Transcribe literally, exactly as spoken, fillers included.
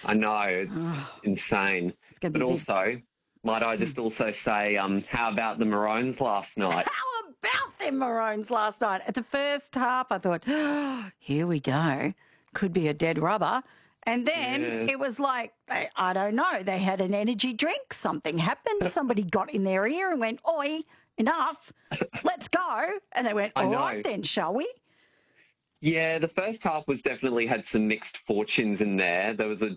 I know, it's Oh, insane. it's going to But be big. also, might I Hmm. just also say, um, how about the Maroons last night? How about them Maroons last night? At the first half, I thought, oh, here we go. Could be a dead rubber. And then Yeah, it was like, I, I don't know, they had an energy drink. Something happened. Somebody got in their ear and went, oi, enough. Let's go. And they went, I all right know. then, shall we? Yeah, the first half was definitely had some mixed fortunes in there. There was a